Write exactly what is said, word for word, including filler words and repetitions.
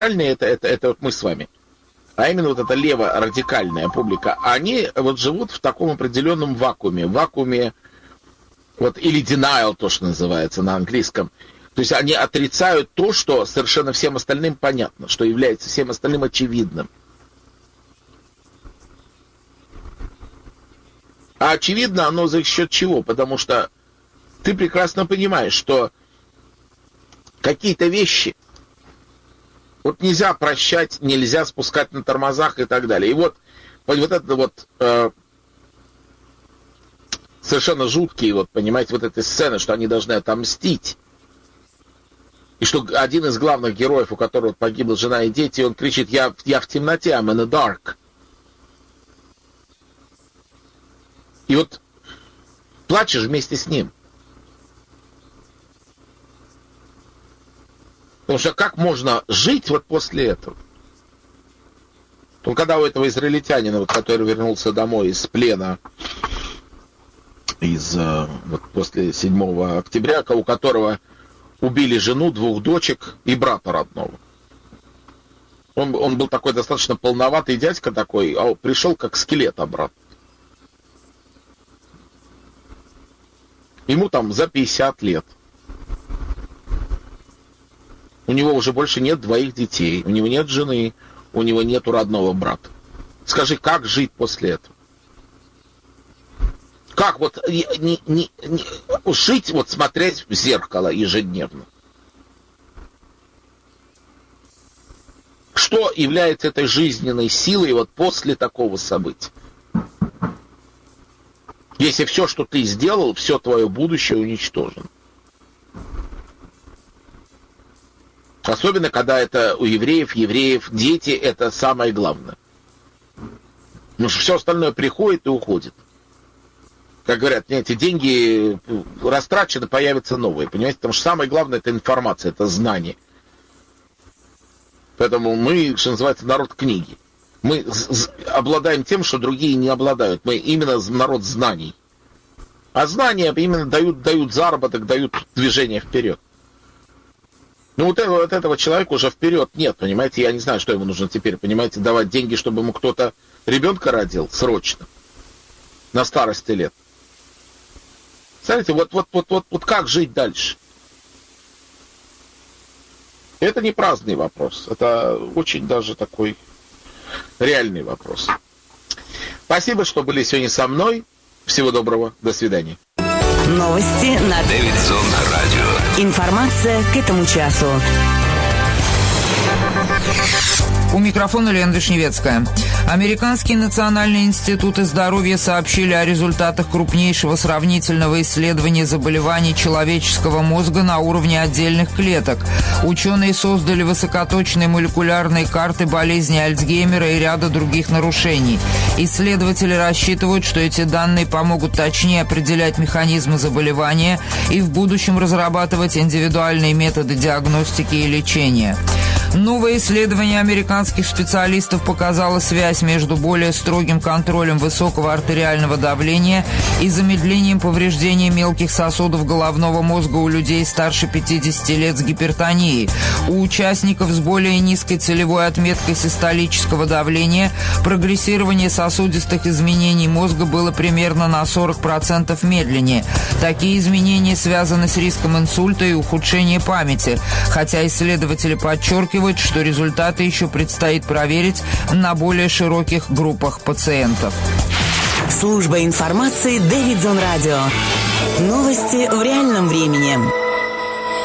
это, это, это вот мы с вами, а именно вот эта леворадикальная публика, они вот живут в таком определенном вакууме, вакууме, вот, или denial, то, что называется на английском. То есть они отрицают то, что совершенно всем остальным понятно, что является всем остальным очевидным. А очевидно оно за счет чего? Потому что ты прекрасно понимаешь, что какие-то вещи вот нельзя прощать, нельзя спускать на тормозах и так далее. И вот, вот это вот э, совершенно жуткие, вот, понимаете, вот эти сцены, что они должны отомстить. И что один из главных героев, у которого погибла жена и дети, он кричит: я, я в темноте, I'm in the dark. И вот плачешь вместе с ним. Потому что как можно жить вот после этого? То когда у этого израильтянина, вот, который вернулся домой из плена, из, вот, после седьмого октября, у которого убили жену, двух дочек и брата родного. Он, он был такой достаточно полноватый дядька такой, а пришел как скелет обратно. Ему там за пятьдесят лет. У него уже больше нет двоих детей, у него нет жены, у него нет родного брата. Скажи, как жить после этого? Как вот не, не, не, жить, вот смотреть в зеркало ежедневно? Что является этой жизненной силой вот после такого события? Если все, что ты сделал, все твое будущее уничтожено. Особенно, когда это у евреев, евреев, дети, это самое главное. Потому что все остальное приходит и уходит. Как говорят, эти деньги растрачены, появятся новые. Понимаете? Потому что самое главное — это информация, это знание. Поэтому мы, что называется, народ книги. Мы обладаем тем, что другие не обладают. Мы именно народ знаний. А знания именно дают, дают заработок, дают движение вперед. Ну, вот этого, вот этого человека уже вперед нет, понимаете? Я не знаю, что ему нужно теперь, понимаете, давать деньги, чтобы ему кто-то ребенка родил срочно, на старости лет. Смотрите, вот, вот, вот, вот, вот как жить дальше? Это не праздный вопрос, это очень даже такой реальный вопрос. Спасибо, что были сегодня со мной. Всего доброго, до свидания. Новости на Дэвидсон радио. Информация к этому часу. У микрофона Лена Вишневецкая. Американские национальные институты здоровья сообщили о результатах крупнейшего сравнительного исследования заболеваний человеческого мозга на уровне отдельных клеток. Ученые создали высокоточные молекулярные карты болезни Альцгеймера и ряда других нарушений. Исследователи рассчитывают, что эти данные помогут точнее определять механизмы заболевания и в будущем разрабатывать индивидуальные методы диагностики и лечения. Новое исследование американских специалистов показало связь между более строгим контролем высокого артериального давления и замедлением повреждения мелких сосудов головного мозга у людей старше пятидесяти лет с гипертонией. У участников с более низкой целевой отметкой систолического давления прогрессирование сосудистых изменений мозга было примерно на сорок процентов медленнее. Такие изменения связаны с риском инсульта и ухудшения памяти, хотя исследователи подчеркивают, что результаты еще предстоит проверить на более широких группах пациентов. Служба информации Дэвидсон радио. Новости в реальном времени.